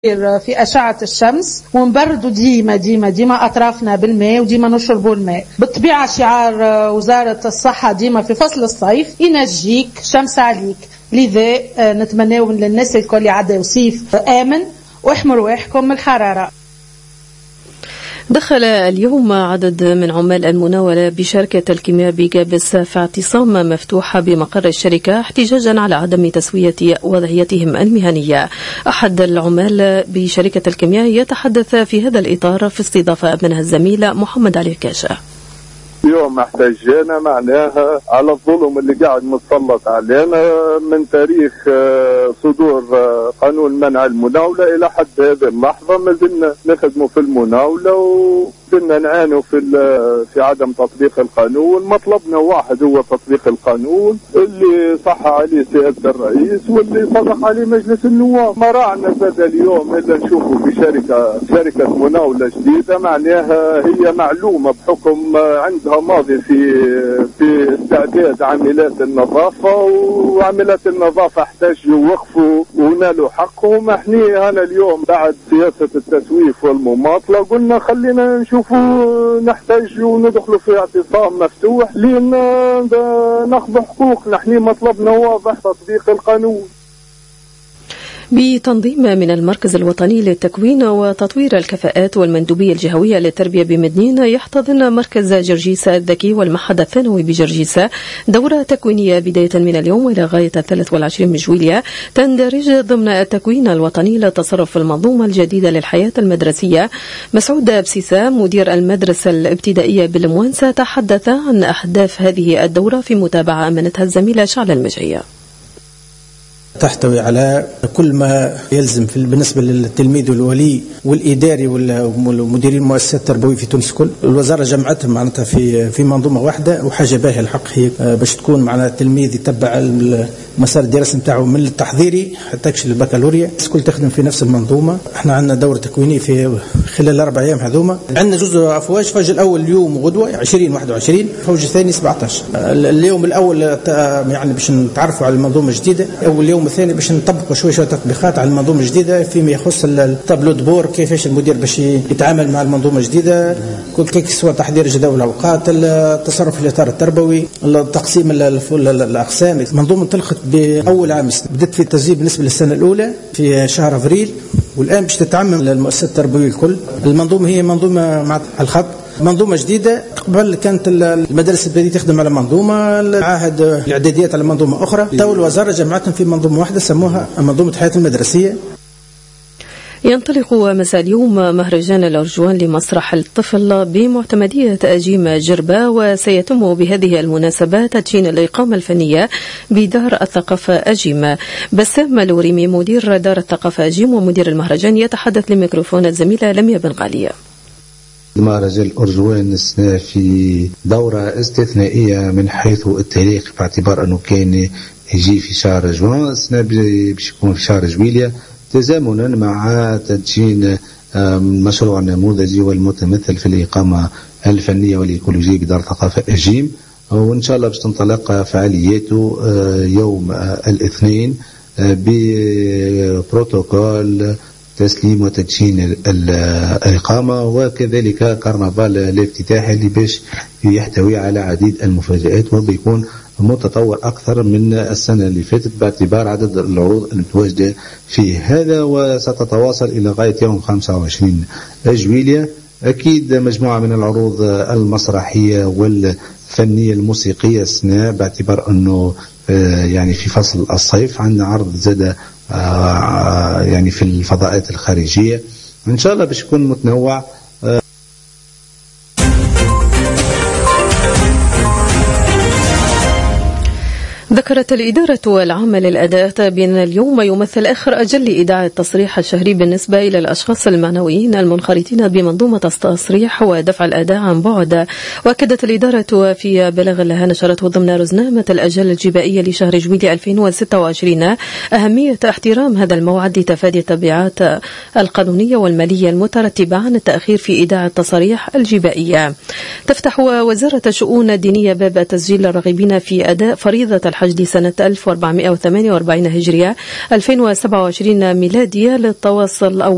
في أشعة الشمس، ونبردوا ديما أطرافنا بالماء، وديما نشربوا الماء. بالطبيعة شعار وزارة الصحة ديما في فصل الصيف ينجيك شمس عليك، لذا نتمنى للناس الكل يعدي صيف آمن واحموا رواحكم من الحرارة. دخل اليوم عدد من عمال المناولة بشركة الكيمياء بجابس في اعتصام مفتوح بمقر الشركة احتجاجا على عدم تسوية وضعيتهم المهنية. أحد العمال بشركة الكيمياء يتحدث في هذا الإطار في استضافة منها الزميل محمد علي الكاشة. اليوم احتجينا معناها على الظلم اللي قاعد متسلط علينا من تاريخ صدور قانون منع المناولة إلى حد هذه اللحظة. ما زلنا نخدموا في المناولة وكنا نعانوا في عدم تطبيق القانون. مطلبنا واحد هو تطبيق القانون اللي صح عليه سيادة الرئيس واللي صدق عليه مجلس النواب. ما راعنا زاد اليوم إلا نشوفوا في شركة مناولة جديدة معناها هي معلومة بحكم عندها ماضي في استعداد عاملات النظافة، وعاملات النظافة احتاجوا وقفوا ونالوا حقهم. احنا أنا اليوم بعد سياسة التسويف والمماطلة قلنا خلينا نشوفوا نحتاج وندخلوا في اعتصام مفتوح لين ناخذ حقوقنا. احنا مطلبنا واضح تطبيق القانون. بتنظيم من المركز الوطني للتكوين وتطوير الكفاءات والمندوبية الجهوية للتربية بمدنين، يحتضن مركز جرجيسة الذكي والمعهد الثانوي بجرجيسة دورة تكوينية بداية من اليوم إلى غاية 23 من جويلية، تندرج ضمن التكوين الوطني للتصرف في المنظومة الجديدة للحياة المدرسية. مسعود ابسيسام مدير المدرسة الابتدائية بالموانسة تحدث عن أهداف هذه الدورة في متابعة أمنتها الزميلة شعلة المجعية. تحتوي على كل ما يلزم بالنسبة للتلميذ والولي والإداري والمديرين المؤسسات التربوية في تونس كل. الوزارة جمعتهم معناتها في منظومة واحدة، وحاجة باهية الحق هي باش تكون معنا التلميذ يتبع مسار الدراسة نتاعو من التحضيري حتى يكشف البكالوريا، الكل تخدم في نفس المنظومة. احنا عندنا دورة تكوينية في خلال 4 أيام هذوما. عندنا جزء أفواج، فوج الأول اليوم وغدوة 20-21، فوج الثاني 17. اليوم الأول يعني باش نتعرفوا على المنظومة الجديدة، أو اليوم الثاني باش نطبقوا شوية تطبيقات على المنظومة الجديدة فيما يخص الطابلو دبور، كيفاش المدير باش يتعامل مع المنظومة الجديدة، كل سواء تحضير جداول الأوقات، التصرف في الإطار التربوي، تقسيم الأقسام. منظومة انطلقت بأول عام، بدأت في التسجيل بالنسبة للسنة الأولى في شهر أفريل، والآن باش تتعمم للمؤسسات التربوية الكل. المنظومة هي منظومة مع الخط، منظومة جديدة. قبل كانت المدارس الابتدائية تخدم على منظومة، العهد الإعداديات على منظومة أخرى. تو الوزارة جمعتهم في منظومة واحدة سموها منظومة الحياة المدرسية. ينطلق مساء اليوم مهرجان الأرجوان لمسرح الطفل بمعتمدية أجيم جربة، وسيتم بهذه المناسبة تدشين الإقامة الفنية بدار الثقافة أجيم. بسام لوريمي مدير دار الثقافة أجيم ومدير المهرجان يتحدث لميكروفون الزميلة لميا بن غالية. مهرجان الأرجوان السنة في دورة استثنائية من حيث التاريخ، باعتبار أنه كان يجي في شهر جوان، السنة باش يكون في شهر جويلية، تزامنا مع تدشين مشروع نموذجي والمتمثل في الإقامة الفنية والإيكولوجية بدار الثقافة أجيم. وإن شاء الله باش تنطلق فعالياته يوم الاثنين ببروتوكول تسليم وتدشين الإقامة، وكذلك كرنفال الافتتاحي اللي باش يحتوي على عديد المفاجآت وبيكون متطور أكثر من السنة اللي فاتت باعتبار عدد العروض المتواجدة في هذا، وستتواصل إلى غاية يوم 25 جويلية. أكيد مجموعة من العروض المسرحية والفنية الموسيقية السنة، باعتبار أنه يعني في فصل الصيف عندنا عرض زاد يعني في الفضاءات الخارجية، إن شاء الله باش يكون متنوع. ذكرت الإدارة العامة للأداء بأن اليوم يمثل آخر أجل لإيداع التصريح الشهري بالنسبة إلى الأشخاص المعنويين المنخرطين بمنظومة التصريح ودفع الأداء عن بعد. وأكدت الإدارة في بلاغ لها نشرته ضمن رزنامة الأجل الجبائية لشهر جويلية 2026 أهمية احترام هذا الموعد لتفادي التبعات القانونية والمالية المترتبة عن التأخير في إيداع التصاريح الجبائية. تفتح وزارة الشؤون الدينية باب تسجيل الراغبين في أداء فريضة الحج سنة 1448 هجرية 2027 ميلادية للتواصل